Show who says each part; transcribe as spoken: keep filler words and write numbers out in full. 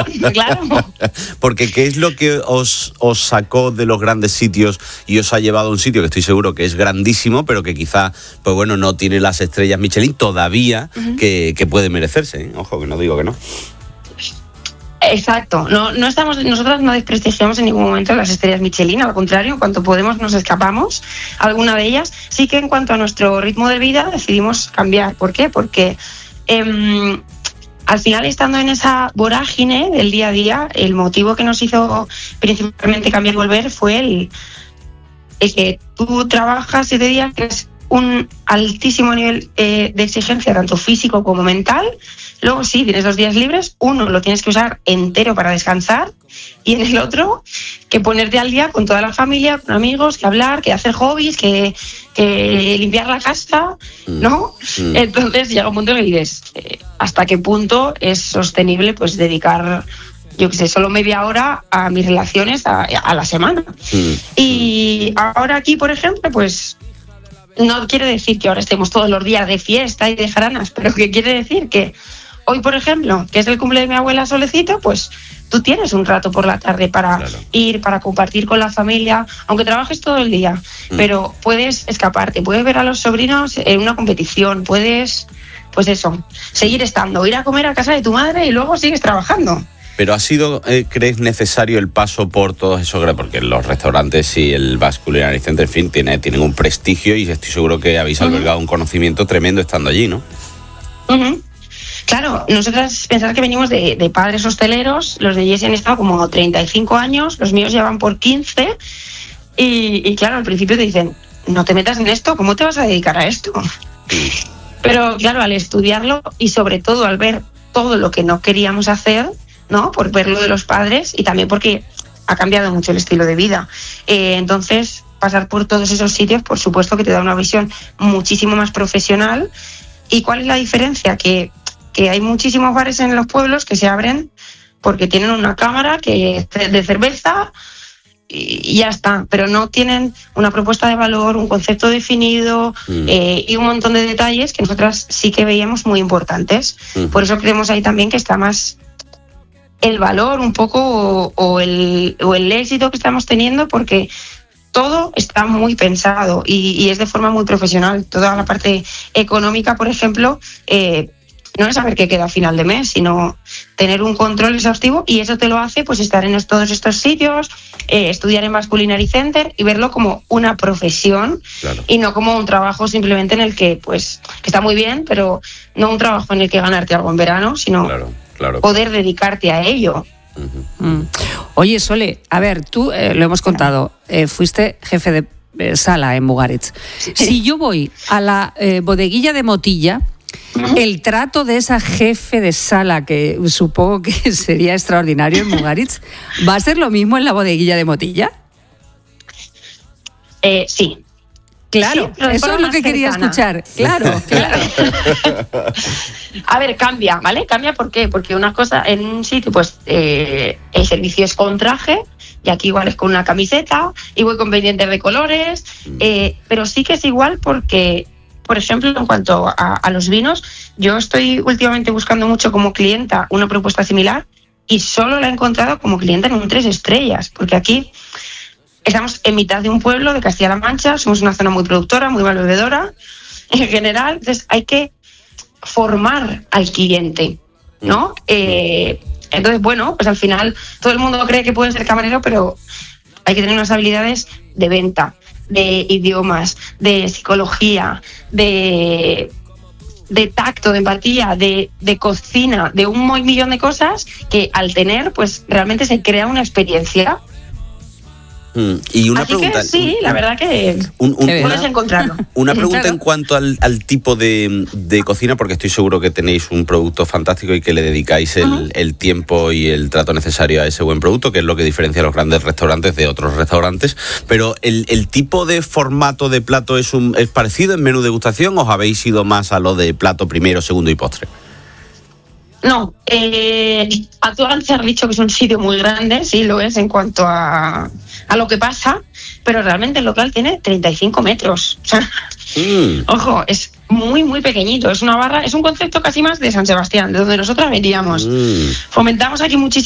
Speaker 1: claro.
Speaker 2: Porque ¿qué es lo que os, os sacó de los grandes sitios y os ha llevado a un sitio que estoy seguro que es grandísimo, pero que quizá, pues bueno, no tiene las estrellas Michelin todavía, uh-huh. que, que puede merecerse, ¿eh? Ojo, que no digo que no.
Speaker 1: Exacto, no, no estamos, nosotros no desprestigiamos en ningún momento las estrellas Michelin, al contrario, en cuanto podemos nos escapamos, alguna de ellas. Sí que en cuanto a nuestro ritmo de vida decidimos cambiar. ¿Por qué? Porque eh, al final, estando en esa vorágine del día a día, el motivo que nos hizo principalmente cambiar y volver fue el, el que tú trabajas siete días, que es un altísimo nivel eh, de exigencia, tanto físico como mental. Luego sí, tienes dos días libres, uno lo tienes que usar entero para descansar y en el otro que ponerte al día con toda la familia, con amigos, que hablar, que hacer hobbies, que, que limpiar la casa, ¿no? Mm. Entonces llega un punto en el que dices, eh, ¿hasta qué punto es sostenible pues dedicar, yo qué sé, solo media hora a mis relaciones a, a la semana? Mm. Y ahora aquí, por ejemplo, pues no quiere decir que ahora estemos todos los días de fiesta y de jaranas, pero que quiere decir que hoy, por ejemplo, que es el cumple de mi abuela Solecito, pues tú tienes un rato por la tarde para claro. ir, para compartir con la familia, aunque trabajes todo el día, mm. pero puedes escaparte, puedes ver a los sobrinos en una competición, puedes, pues eso, seguir estando, ir a comer a casa de tu madre y luego sigues trabajando.
Speaker 2: Pero ha sido, eh, ¿crees necesario el paso por todos esos? Porque los restaurantes y el Basque Culinary Center, en fin, tiene, tienen un prestigio y estoy seguro que habéis uh-huh. albergado un conocimiento tremendo estando allí, ¿no?
Speaker 1: Uh-huh. Claro, nosotras pensar que venimos de, de padres hosteleros, los de Jessy han estado como treinta y cinco años, los míos llevan por quince y, y claro, al principio te dicen, no te metas en esto, ¿cómo te vas a dedicar a esto? Pero claro, al estudiarlo y sobre todo al ver todo lo que no queríamos hacer, ¿no? Por ver lo de los padres y también porque ha cambiado mucho el estilo de vida. Eh, entonces, pasar por todos esos sitios, por supuesto que te da una visión muchísimo más profesional. ¿Y cuál es la diferencia? Que, que hay muchísimos bares en los pueblos que se abren porque tienen una cámara que de cerveza y, y ya está, pero no tienen una propuesta de valor, un concepto definido mm. eh, y un montón de detalles que nosotras sí que veíamos muy importantes. Mm. Por eso creemos ahí también que está más el valor un poco o, o, el, o el éxito que estamos teniendo, porque todo está muy pensado y, y es de forma muy profesional. Toda la parte económica, por ejemplo, eh, no es saber qué queda a final de mes, sino tener un control exhaustivo, y eso te lo hace pues estar en todos estos sitios, eh, estudiar en Basque Culinary Center y verlo como una profesión. Claro. Y no como un trabajo simplemente en el que, pues, que está muy bien, pero no un trabajo en el que ganarte algo en verano, sino claro, claro. poder dedicarte a ello.
Speaker 3: Uh-huh. Mm. Oye, Sole, a ver, tú eh, lo hemos contado, eh, fuiste jefe de eh, sala en Mugaritz. Sí. Si yo voy a la eh, bodeguilla de Motilla, el trato de esa jefe de sala, que supongo que sería extraordinario en Mugaritz, ¿va a ser lo mismo en la bodeguilla de Motilla?
Speaker 1: Eh, sí.
Speaker 3: Claro, sí, eso es lo que quería cercana. escuchar. Claro, claro.
Speaker 1: A ver, cambia, ¿vale? Cambia, ¿por qué? Porque una cosa, en un sitio, pues eh, el servicio es con traje, y aquí igual es con una camiseta, y voy con pendientes de colores, eh, pero sí que es igual porque, por ejemplo, en cuanto a, a los vinos, yo estoy últimamente buscando mucho como clienta una propuesta similar, y solo la he encontrado como clienta en un tres estrellas, porque aquí estamos en mitad de un pueblo de Castilla-La Mancha, somos una zona muy productora, muy mal bebedora en general, entonces hay que formar al cliente, ¿no? Eh, entonces, bueno, pues al final todo el mundo cree que puede ser camarero, pero hay que tener unas habilidades de venta, de idiomas, de psicología, de, de tacto, de empatía, de, de cocina, de un millón de cosas que al tener, pues realmente se crea una experiencia.
Speaker 2: Mm, y una
Speaker 1: Así
Speaker 2: pregunta.
Speaker 1: Que sí, la verdad que
Speaker 2: un, un,
Speaker 1: puedes encontrarlo.
Speaker 2: Una pregunta en cuanto al, al tipo de, de cocina, porque estoy seguro que tenéis un producto fantástico y que le dedicáis el, uh-huh. el tiempo y el trato necesario a ese buen producto, que es lo que diferencia a los grandes restaurantes de otros restaurantes. Pero el, el tipo de formato de plato es, un, es parecido en menú degustación, ¿o os habéis ido más a lo de plato primero, segundo y postre?
Speaker 1: No, eh, a tú antes has dicho que es un sitio muy grande, sí lo es en cuanto a, a lo que pasa, pero realmente el local tiene treinta y cinco metros. O sea, mm. ojo, es muy, muy pequeñito. Es una barra, es un concepto casi más de San Sebastián, de donde nosotras veníamos. Mm. Fomentamos aquí muchísimo